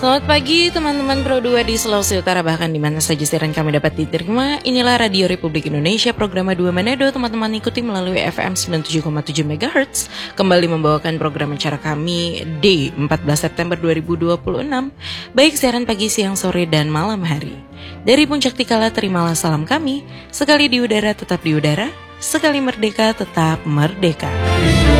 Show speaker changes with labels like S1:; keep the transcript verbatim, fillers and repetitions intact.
S1: Selamat pagi teman-teman Pro dua di Sulawesi Utara, bahkan di mana saja siaran kami dapat diterima. Inilah Radio Republik Indonesia, program dua Manado. Teman-teman ikuti melalui F M sembilan puluh tujuh koma tujuh megahertz. Kembali membawakan program acara kami di empat belas September dua ribu dua puluh enam. Baik siaran pagi, siang, sore, dan malam hari. Dari Puncak Tikala terimalah salam kami. Sekali di udara tetap di udara, sekali merdeka tetap merdeka.